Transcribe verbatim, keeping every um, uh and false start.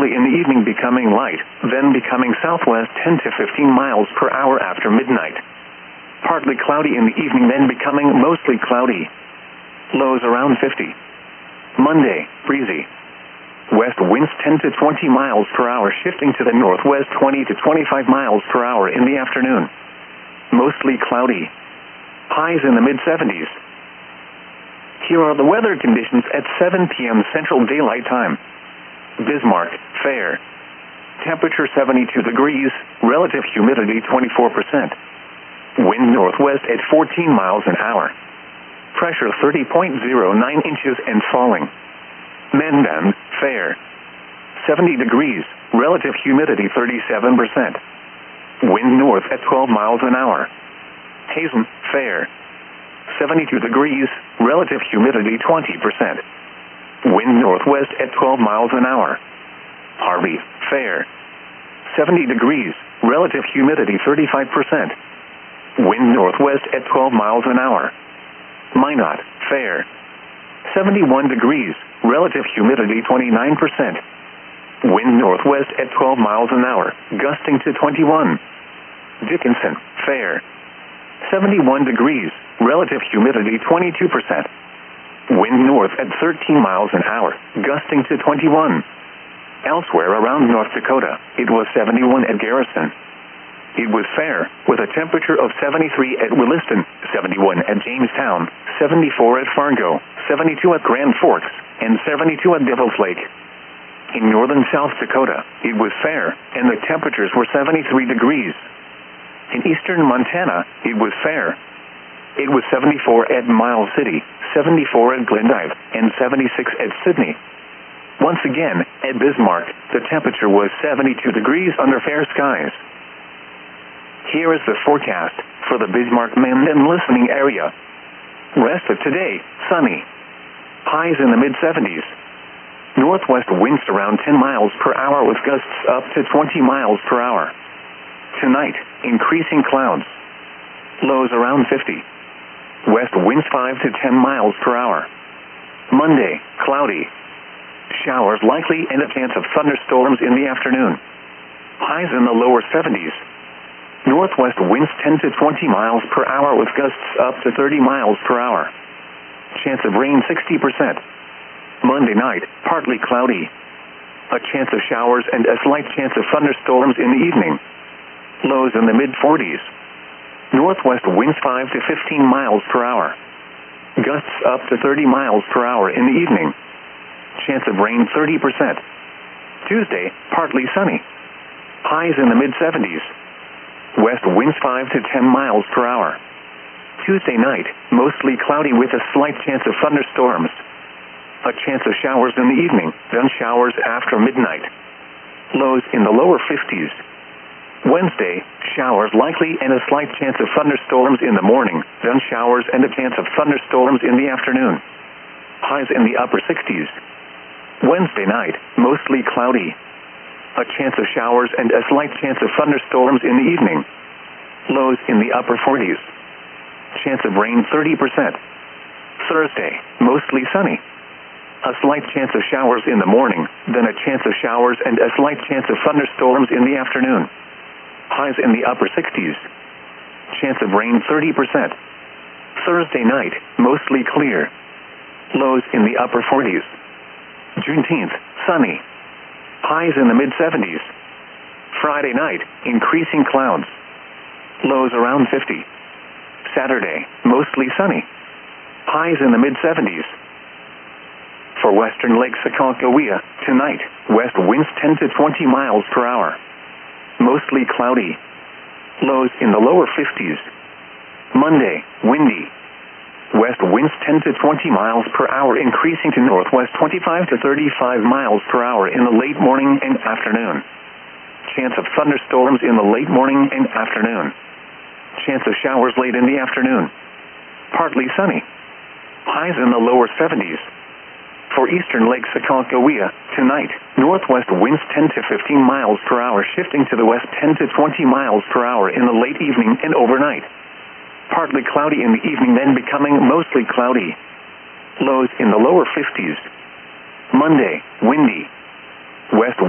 early in the evening becoming light, then becoming southwest ten to fifteen miles per hour after midnight. Partly cloudy in the evening, then becoming mostly cloudy. Lows around fifty. Monday, breezy. West winds ten to twenty miles per hour, shifting to the northwest twenty to twenty-five miles per hour in the afternoon. Mostly cloudy. Highs in the mid seventies. Here are the weather conditions at seven p m Central Daylight Time. Bismarck, fair. Temperature seventy-two degrees, relative humidity twenty-four percent. Wind northwest at fourteen miles an hour. Pressure thirty point zero nine inches and falling. Mandan, fair. seventy degrees, relative humidity thirty-seven percent. Wind north at twelve miles an hour. Hazen, fair. seventy-two degrees, relative humidity twenty percent. Wind northwest at twelve miles an hour. Harvey, fair. seventy degrees, relative humidity thirty-five percent. Wind northwest at twelve miles an hour. Minot, fair. seventy-one degrees, relative humidity twenty-nine percent. Wind northwest at twelve miles an hour, gusting to twenty-one. Dickinson, fair. seventy-one degrees, relative humidity twenty-two percent. Wind north at thirteen miles an hour, gusting to twenty-one. Elsewhere around North Dakota, it was seventy-one at Garrison. It was fair, with a temperature of seventy-three at Williston, seventy-one at Jamestown, seventy-four at Fargo, seventy-two at Grand Forks, and seventy-two at Devil's Lake. In northern South Dakota, it was fair, and the temperatures were seventy-three degrees. In eastern Montana, it was fair. It was seventy-four at Miles City, seventy-four at Glendive, and seventy-six at Sydney. Once again, at Bismarck, the temperature was seventy-two degrees under fair skies. Here is the forecast for the Bismarck-Mandan listening area. Rest of today, sunny. Highs in the mid seventies. Northwest winds around ten miles per hour with gusts up to twenty miles per hour. Tonight, increasing clouds. Lows around fifty. West winds five to ten miles per hour. Monday, cloudy. Showers likely and a chance of thunderstorms in the afternoon. Highs in the lower seventies. Northwest winds ten to twenty miles per hour with gusts up to thirty miles per hour. Chance of rain sixty percent. Monday night, partly cloudy. A chance of showers and a slight chance of thunderstorms in the evening. Lows in the mid forties. Northwest winds five to fifteen miles per hour. Gusts up to thirty miles per hour in the evening. Chance of rain thirty percent. Tuesday, partly sunny. Highs in the mid seventies. West winds five to ten miles per hour. Tuesday night, mostly cloudy with a slight chance of thunderstorms. A chance of showers in the evening, then showers after midnight. Lows in the lower fifties. Wednesday, showers likely and a slight chance of thunderstorms in the morning, then showers and a chance of thunderstorms in the afternoon. Highs in the upper sixties. Wednesday night, mostly cloudy. A chance of showers and a slight chance of thunderstorms in the evening. Lows in the upper forties. Chance of rain thirty percent. Thursday, mostly sunny. A slight chance of showers in the morning, then a chance of showers and a slight chance of thunderstorms in the afternoon. Highs in the upper sixties. Chance of rain thirty percent. Thursday night, mostly clear. Lows in the upper forties. Juneteenth, sunny. Highs in the mid seventies. Friday night, increasing clouds. Lows around fifty. Saturday, mostly sunny. Highs in the mid seventies. For western Lake Sakalkawea, tonight, west winds ten to twenty miles per hour. Mostly cloudy. Lows in the lower fifties. Monday, windy. West winds ten to twenty miles per hour, increasing to northwest twenty-five to thirty-five miles per hour in the late morning and afternoon. Chance of thunderstorms in the late morning and afternoon. Chance of showers late in the afternoon. Partly sunny. Highs in the lower seventies. For eastern Lake Sakalkawea, tonight, northwest winds ten to fifteen miles per hour, shifting to the west ten to twenty miles per hour in the late evening and overnight. Partly cloudy in the evening, then becoming mostly cloudy. Lows in the lower fifties. Monday, windy. West